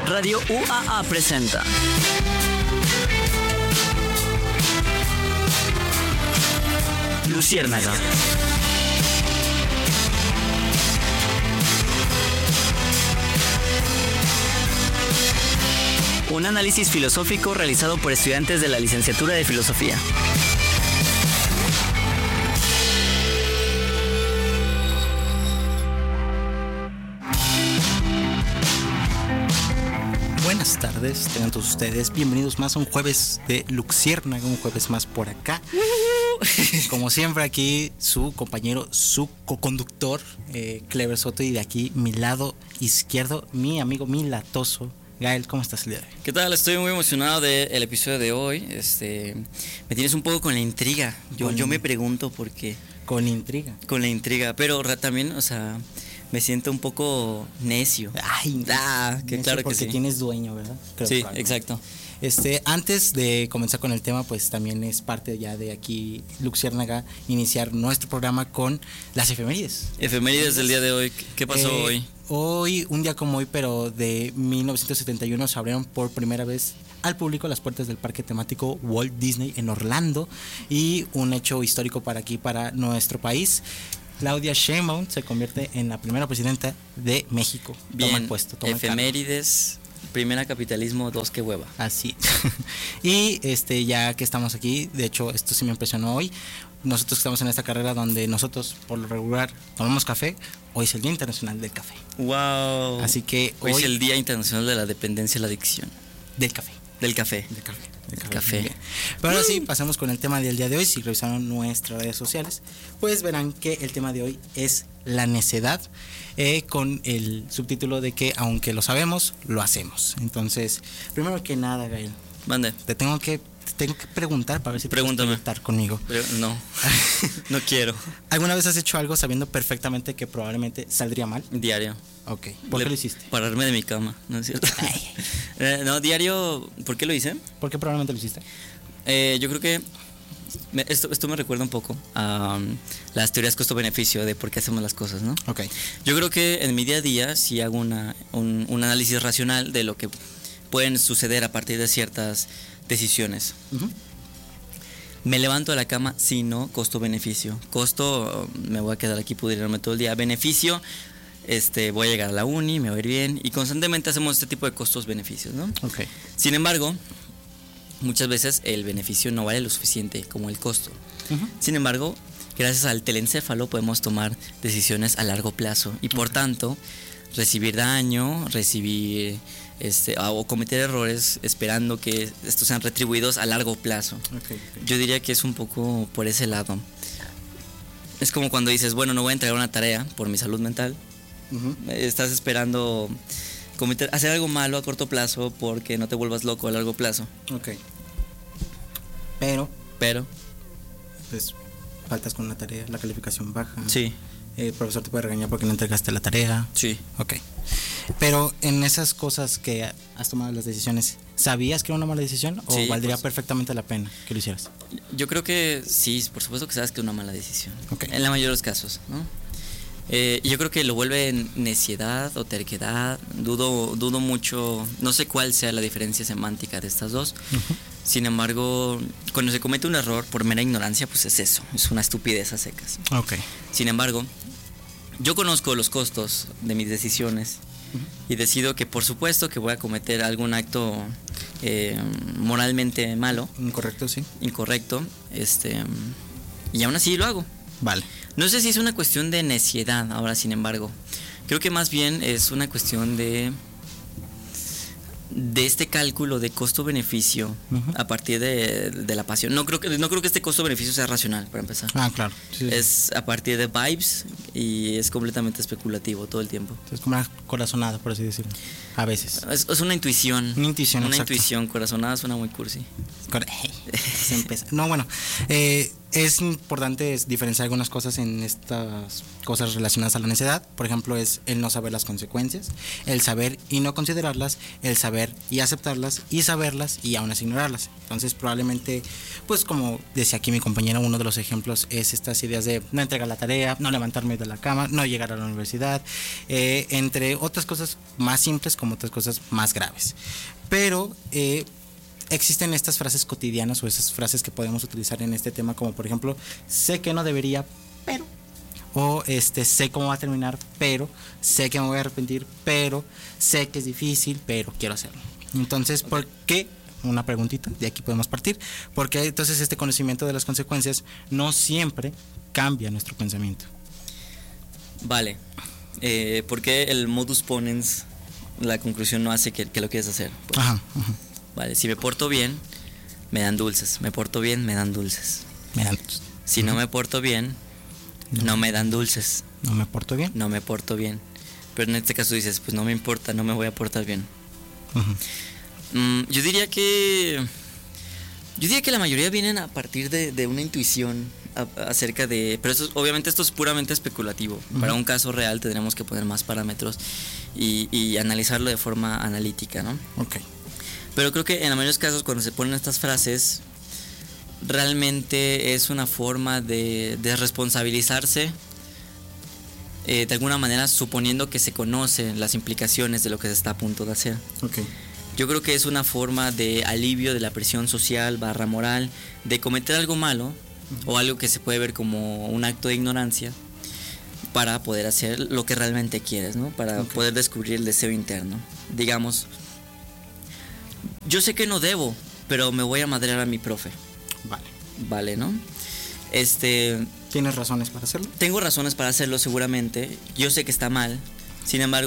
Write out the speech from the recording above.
Radio UAA presenta Luciérnaga. Un análisis filosófico realizado por estudiantes de la licenciatura de Filosofía. Buenas tardes, tengan todos ustedes bienvenidos más a un jueves de Luciérnaga, un jueves más por acá. Como siempre aquí su compañero, su co-conductor, Clever Soto, y de aquí mi lado izquierdo, mi amigo, mi latoso, Gael. ¿Cómo estás el día de hoy? ¿Qué tal? Estoy muy emocionado del episodio de hoy. Me tienes un poco con la intriga. Yo me pregunto por qué. Con intriga. Con la intriga, pero también, o sea, me siento un poco necio. Ay, que claro que sí. Porque tienes dueño, ¿verdad? Creo sí, que exacto. Antes de comenzar con el tema, pues también es parte ya de aquí Luciérnaga iniciar nuestro programa con las efemérides. Efemérides del día de hoy. ¿Qué pasó hoy? Hoy, un día como hoy, pero de 1971, se abrieron por primera vez al público las puertas del parque temático Walt Disney en Orlando, y un hecho histórico para aquí, para nuestro país. Claudia Sheinbaum se convierte en la primera presidenta de México. Bien, toma el puesto, toma efemérides. Primera capitalismo, 2, qué hueva. Así. Y ya que estamos aquí, de hecho esto sí me impresionó hoy. Nosotros estamos en esta carrera donde nosotros por lo regular tomamos café. Hoy es el Día Internacional del Café. Wow. Así que hoy es el Día Internacional de la Dependencia y la Adicción. Del café. Del café. Del café. Café. Pero ahora sí, pasamos con el tema del día de hoy. Si revisaron nuestras redes sociales, pues verán que el tema de hoy es la necedad, con el subtítulo de que aunque lo sabemos, lo hacemos. Entonces, primero que nada, Gael, mande. Te tengo que preguntar para ver si pregúntame. Puedes estar conmigo. No, no quiero. ¿Alguna vez has hecho algo sabiendo perfectamente que probablemente saldría mal? Diario. Ok. ¿Por qué lo hiciste? Pararme de mi cama, ¿no es cierto? No, diario. ¿Por qué lo hice? ¿Por qué probablemente lo hiciste? Yo creo que esto me recuerda un poco a las teorías costo-beneficio de por qué hacemos las cosas, ¿no? Ok. Yo creo que en mi día a día sí hago un análisis racional de lo que pueden suceder a partir de ciertas decisiones. Uh-huh. Me levanto de la cama, sí, no, costo-beneficio. Costo, me voy a quedar aquí pudriéndome todo el día. Beneficio, voy a llegar a la uni, me va a ir bien. Y constantemente hacemos este tipo de costos-beneficios, ¿no? Okay. Sin embargo, muchas veces el beneficio no vale lo suficiente como el costo. Uh-huh. Sin embargo, gracias al telencéfalo podemos tomar decisiones a largo plazo y por tanto recibir daño, o cometer errores esperando que estos sean retribuidos a largo plazo. Okay. Yo diría que es un poco por ese lado. Es como cuando dices, bueno, no voy a entregar una tarea por mi salud mental. Uh-huh. Estás esperando hacer algo malo a corto plazo porque no te vuelvas loco a largo plazo. Ok. Pero pues faltas con una tarea, la calificación baja. Sí. El profesor te puede regañar porque no entregaste la tarea. Sí. Ok. Pero en esas cosas que has tomado las decisiones, ¿sabías que era una mala decisión o sí, valdría perfectamente la pena que lo hicieras? Yo creo que sí, por supuesto que sabes que es una mala decisión. Okay. En la mayoría de los casos, ¿no? Yo creo que lo vuelve neciedad o terquedad. Dudo mucho. No sé cuál sea la diferencia semántica de estas dos. Uh-huh. Sin embargo, cuando se comete un error por mera ignorancia, pues es eso, es una estupidez a secas. Okay. Sin embargo, yo conozco los costos de mis decisiones. Uh-huh. Y decido que por supuesto que voy a cometer algún acto moralmente malo. Incorrecto, sí. Incorrecto. Y aún así lo hago. Vale. No sé si es una cuestión de neciedad ahora, sin embargo. Creo que más bien es una cuestión de este cálculo de costo-beneficio. Uh-huh. A partir de la pasión. No creo que este costo-beneficio sea racional, para empezar. Ah, claro. Sí. Es a partir de vibes y es completamente especulativo todo el tiempo. Es como una corazonada, por así decirlo. A veces. Es una intuición. Una intuición, Una exacto. intuición, corazonada suena muy cursi. Se empieza. No, bueno. Es importante diferenciar algunas cosas en estas cosas relacionadas a la necedad. Por ejemplo, es el no saber las consecuencias, el saber y no considerarlas, el saber y aceptarlas, y saberlas y aún así ignorarlas. Entonces probablemente, pues como decía aquí mi compañera, uno de los ejemplos es estas ideas de no entregar la tarea, no levantarme de la cama, no llegar a la universidad, entre otras cosas más simples como otras cosas más graves. Pero existen estas frases cotidianas o esas frases que podemos utilizar en este tema, como por ejemplo, sé que no debería, pero, o sé cómo va a terminar, pero, sé que me voy a arrepentir, pero, sé que es difícil, pero quiero hacerlo. Entonces, ¿por qué? Una preguntita, de aquí podemos partir. Porque entonces este conocimiento de las consecuencias no siempre cambia nuestro pensamiento. Vale. ¿Por qué el modus ponens, la conclusión no hace que lo quieras hacer? Pues, Ajá. vale, si me porto bien, me dan dulces. Me porto bien, me dan dulces. Si no me porto bien, no me dan dulces. ¿No me porto bien? No me porto bien. Pero en este caso dices, pues no me importa, no me voy a portar bien. Yo diría que la mayoría vienen a partir de una intuición acerca de... Pero obviamente esto es puramente especulativo. Para un caso real tendremos que poner más parámetros y analizarlo de forma analítica, ¿no? Ok. Pero creo que en la mayoría de los casos cuando se ponen estas frases realmente es una forma de responsabilizarse de alguna manera, suponiendo que se conocen las implicaciones de lo que se está a punto de hacer. Okay. Yo creo que es una forma de alivio de la presión social / moral de cometer algo malo o algo que se puede ver como un acto de ignorancia para poder hacer lo que realmente quieres, ¿no? Para poder descubrir el deseo interno. Digamos, yo sé que no debo, pero me voy a madrear a mi profe. Vale, ¿no? ¿Tienes razones para hacerlo? Tengo razones para hacerlo seguramente. Yo sé que está mal. Sin embargo,